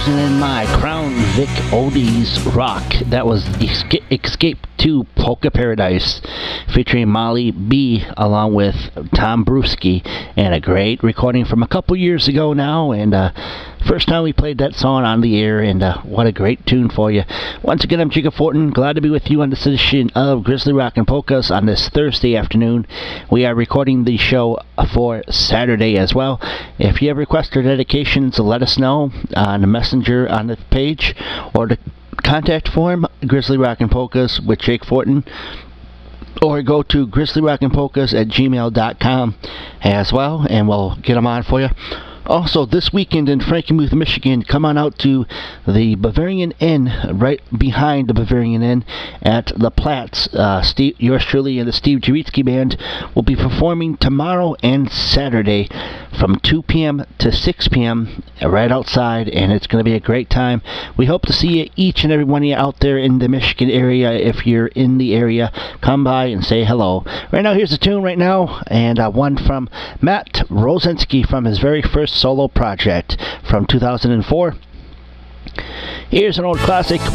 Losing in My Crown Vic Oldies Rock. That was Escape to Polka Paradise, featuring Molly B along with Tom Brewski, and a great recording from a couple years ago now, and first time we played that song on the air, and what a great tune for you. Once again, I'm Jacob Fortin, glad to be with you on this edition of Grizzly Rockin' Polkas on this Thursday afternoon. We are recording the show for Saturday as well. If you have requests or dedications, let us know on the messenger on the page, or the contact form, Grizzly Rockin' Polkas with Jake Fortin, or go to grizzlyrockinpolkas@gmail.com as well, and we'll get them on for you. Also, this weekend in Frankenmuth, Michigan, come on out to the Bavarian Inn, right behind the Bavarian Inn at the Platts. Yours truly and the Steve Juritsky Band will be performing tomorrow and Saturday from 2 p.m. to 6 p.m. right outside, and it's going to be a great time. We hope to see you, each and every one of you out there in the Michigan area. If you're in the area, come by and say hello. Right now, here's a tune right now, and one from Matt Rosinski from his very first solo project from 2004. Here's an old classic.